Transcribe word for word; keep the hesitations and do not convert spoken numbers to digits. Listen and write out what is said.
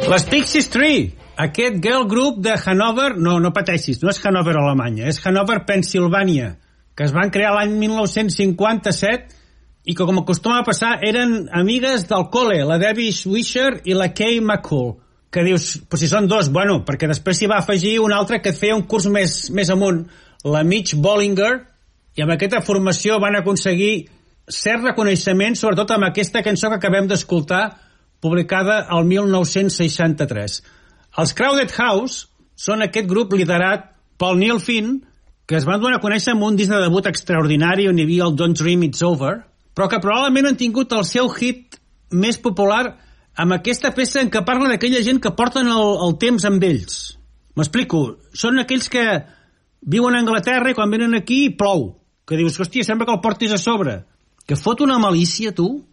Les Pixies Tree, aquest girl group de Hanover, no, no pateixis, no és Hanover, Alemanya, és Hanover, Pensilvània, que es van crear l'any mil nou-cents cinquanta-set i que, com acostuma a passar, eren amigues del col·le, la Debbie Swisher i la Kay McCool, que dius, però si són dos, bueno, perquè després s'hi va afegir un altre que feia un curs més, més amunt, la Mitch Bollinger, i amb aquesta formació van aconseguir cert reconeixement, sobretot amb aquesta cançó que acabem d'escoltar, publicada el mil nou-cents seixanta-tres. Els Crowded House són aquest grup liderat pel Neil Finn, que es van donar a conèixer amb un disc de debut extraordinari on hi havia el Don't Dream It's Over, però que probablement han tingut el seu hit més popular amb aquesta peça en què parla d'aquella gent que porten el, el temps amb ells. M'explico, són aquells que viuen a Anglaterra i quan venen aquí plou, que dius, hòstia, sembla que el portis a sobre. Que fot una malícia, tu,